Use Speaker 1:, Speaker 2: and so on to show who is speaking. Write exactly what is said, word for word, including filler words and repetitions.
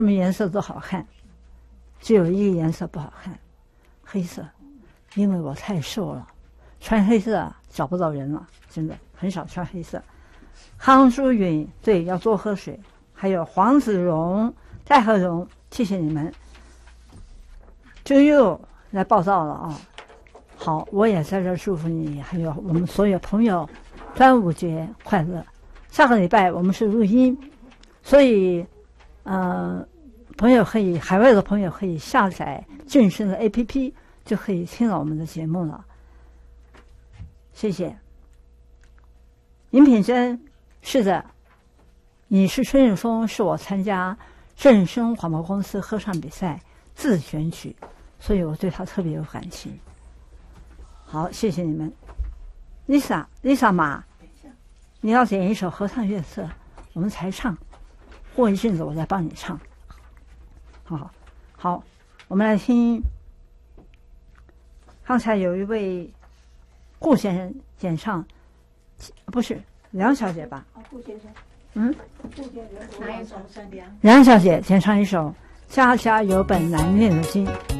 Speaker 1: 什么颜色都好看，只有一个颜色不好看，黑色，因为我太瘦了，穿黑色啊找不到人了，真的很少穿黑色。康淑允，对，要多喝水。还有黄子荣、戴和荣，谢谢你们。就又来报道了啊！好，我也在这祝福你，还有我们所有朋友，端午节快乐。下个礼拜我们是录音，所以呃，朋友可以海外的朋友可以下载正声的 A P P， 就可以听到我们的节目了。谢谢。尹品珍，是的，你是春日峰，是我参加正声广播公司合唱比赛自选曲，所以我对他特别有感情。好，谢谢你们。Lisa Lisa 马，你要点一首合唱乐色，我们才唱，过一阵子我再帮你唱。好好，我们来听。刚才有一位顾先生演唱，不是梁小姐吧？
Speaker 2: 哦，顾先生。
Speaker 1: 嗯，
Speaker 2: 顾先生哪一首？
Speaker 1: 梁小姐演唱一首《家家有本难念的经》。